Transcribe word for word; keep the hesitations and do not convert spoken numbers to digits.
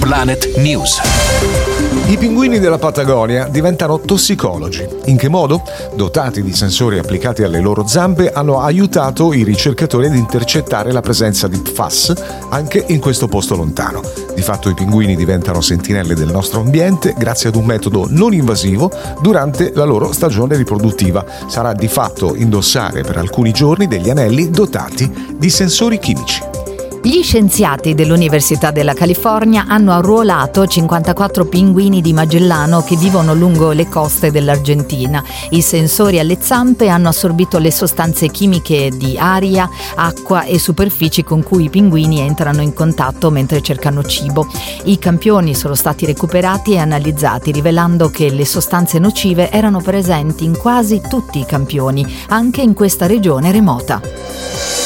Planet News. I pinguini della Patagonia diventano tossicologi. In che modo? Dotati di sensori applicati alle loro zampe, hanno aiutato i ricercatori ad intercettare la presenza di P F A S anche in questo posto lontano. Di fatto i pinguini diventano sentinelle del nostro ambiente grazie ad un metodo non invasivo durante la loro stagione riproduttiva. Sarà di fatto indossare per alcuni giorni degli anelli dotati di sensori chimici. Gli scienziati dell'Università della California hanno arruolato cinquantaquattro pinguini di Magellano che vivono lungo le coste dell'Argentina. I sensori alle zampe hanno assorbito le sostanze chimiche di aria, acqua e superfici con cui i pinguini entrano in contatto mentre cercano cibo. I campioni sono stati recuperati e analizzati, rivelando che le sostanze nocive erano presenti in quasi tutti i campioni, anche in questa regione remota.